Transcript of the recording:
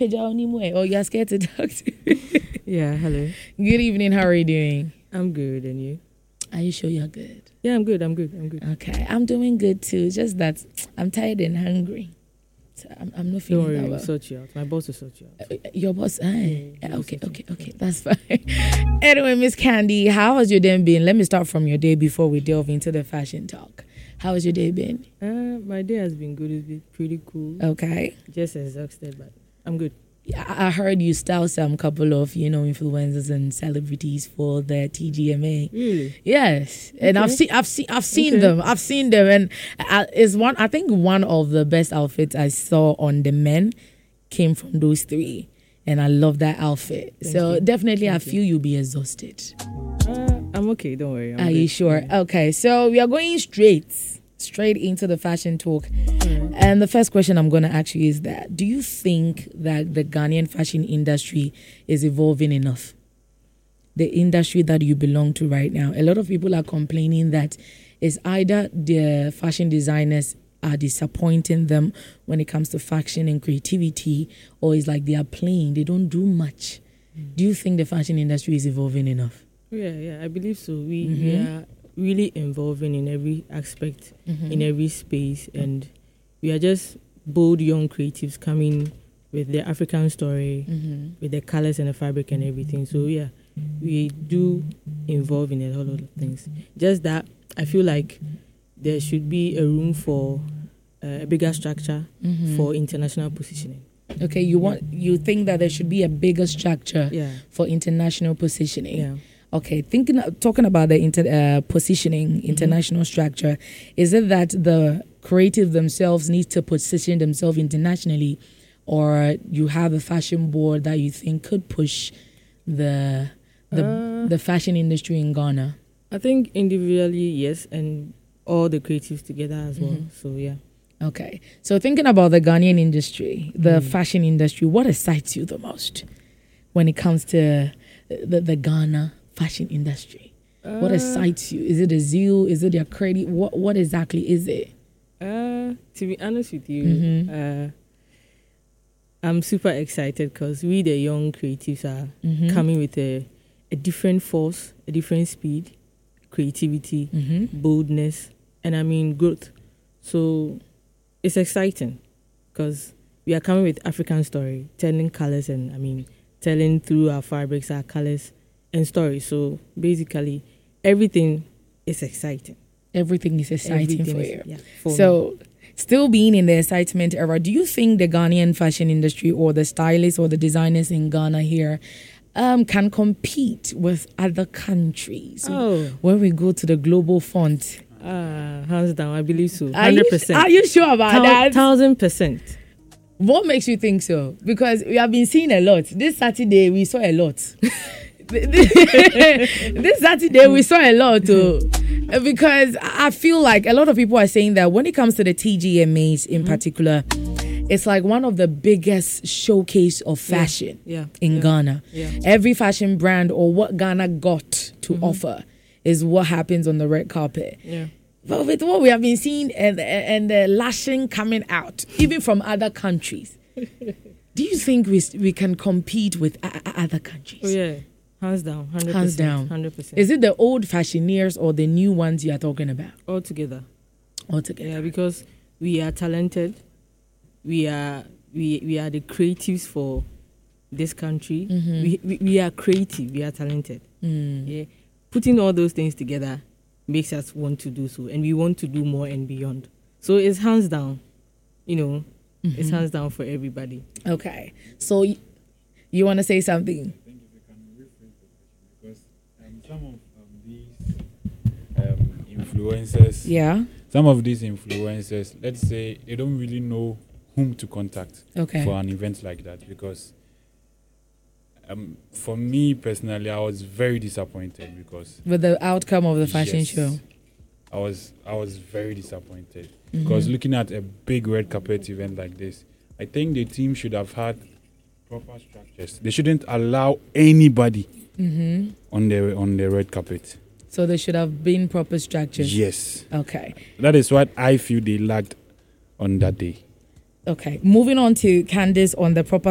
or you're scared to talk to me. Yeah, hello. Good evening. How are you doing? I'm good, and you? Are you sure you're good? Yeah, I'm good. Okay, I'm doing good too. Just that I'm tired and hungry. So I'm not feeling Don't worry, that we'll well. sort you out. My boss will sort you out. Your boss? Yeah, Okay. That's fine. Anyway, Miss Candy, how has your day been? Let me start from your day before we delve into the fashion talk. How has your day been? My day has been good. It's been pretty cool. Okay. Just exhausted, but I'm good. I heard you style some couple of, influencers and celebrities for the TGMA. Really? Yes. And Okay. I've seen Okay. them. I've seen them, and I think one of the best outfits I saw on the men came from those three. And I love that outfit. Thank So you. definitely I Thank you. feel you'll be exhausted. I'm okay. Don't worry. Are you sure? Okay. So we are going straight into the fashion talk. Alright. And the first question I'm going to ask you is that, do you think that the Ghanaian fashion industry is evolving enough? The industry that you belong to right now. A lot of people are complaining that it's either the fashion designers are disappointing them when it comes to fashion and creativity, or it's like they are playing, they don't do much. Do you think the fashion industry is evolving enough? Yeah, I believe so. We are really involving in every aspect, in every space, and we are just bold young creatives coming with the African story, with the colors and the fabric and everything. So yeah, we do involve in a whole lot of things. Just that I feel like there should be a room for a bigger structure for international positioning. Okay, you think that there should be a bigger structure Yeah. for international positioning. Yeah. Okay, talking about the positioning, international structure, is it that the creative themselves need to position themselves internationally, or you have a fashion board that you think could push the fashion industry in Ghana? I think individually, yes, and all the creatives together as well. So yeah. Okay, so thinking about the Ghanaian industry, the fashion industry, what excites you the most when it comes to the Ghana fashion industry? What excites you? Is it a zeal? Is it your credit? What exactly is it? To be honest with you, I'm super excited because we, the young creatives, are coming with a different force, a different speed, creativity, boldness, and I mean growth. So it's exciting because we are coming with African story, telling colors and telling through our fabrics, our colors and stories. So basically, everything is exciting. Everything is exciting for you. Yeah, for so, still being in the excitement era, do you think the Ghanaian fashion industry or the stylists or the designers in Ghana here can compete with other countries? When we go to the global front? Hands down, I believe so. 100%. Are you sure about that? 1000%. What makes you think so? Because we have been seeing a lot. This Saturday, we saw a lot. This Saturday, we saw a lot too. Because I feel like a lot of people are saying that when it comes to the TGMAs in particular, it's like one of the biggest showcase of fashion in Ghana. Yeah. Every fashion brand or what Ghana got to offer is what happens on the red carpet. Yeah. But with what we have been seeing and the lashing coming out, even from other countries, do you think we can compete with other countries? Oh yeah, hands down, 100%. Hands down. 100%. Is it the old fashioneers or the new ones you are talking about? All together. Altogether. Yeah, because we are talented. We are the creatives for this country. We are creative. We are talented. Yeah, putting all those things together makes us want to do so, and we want to do more and beyond. So it's hands down. It's hands down for everybody. Okay, so you want to say something? I think if you can rephrase the question, because some of these influencers, some of these influencers, let's say they don't really know whom to contact for an event like that, because for me personally, I was very disappointed because with the outcome of the fashion show. I was very disappointed because looking at a big red carpet event like this, I think the team should have had proper structures. They shouldn't allow anybody on the red carpet. So there should have been proper structures. Yes. Okay. That is what I feel they lacked on that day. Okay. Moving on to Candice on the proper